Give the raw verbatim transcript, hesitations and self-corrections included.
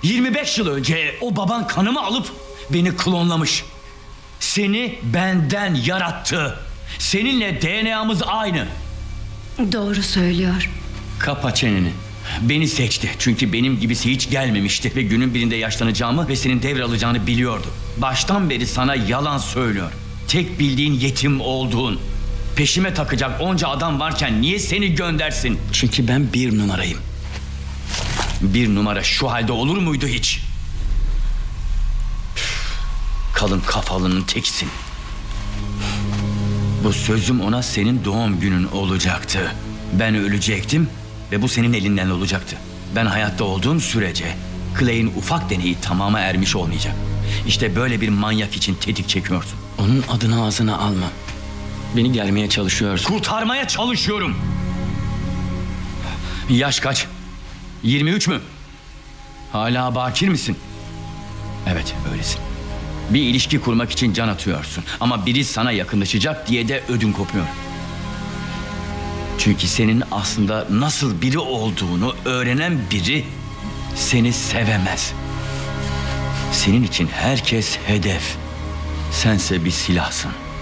yirmi beş yıl önce o baban kanımı alıp beni klonlamış. Seni benden yarattı. Seninle D N A'mız aynı. Doğru söylüyor. Kapa çeneni. Beni seçti çünkü benim gibisi hiç gelmemişti ve günün birinde yaşlanacağımı ve senin devralacağını biliyordu. Baştan beri sana yalan söylüyor. Tek bildiğin yetim olduğun. Peşime takacak onca adam varken niye seni göndersin? Çünkü ben bir numarayım. Bir numara şu halde olur muydu hiç? Kalın kafalının tekisin. Bu sözüm ona senin doğum günün olacaktı. Ben ölecektim ve bu senin elinden olacaktı. Ben hayatta olduğum sürece Clay'in ufak deneyi tamama ermiş olmayacak. İşte böyle bir manyak için tetik çekiyorsun. Onun adını ağzına alma. Beni germeye çalışıyorsun. Kurtarmaya çalışıyorum. Yaş kaç? yirmi üç mü? Hala bakir misin? Evet, öylesin. Bir ilişki kurmak için can atıyorsun. Ama biri sana yakınlaşacak diye de ödün kopuyor. Çünkü senin aslında nasıl biri olduğunu öğrenen biri seni sevemez. Senin için herkes hedef. Sense bir silahsın.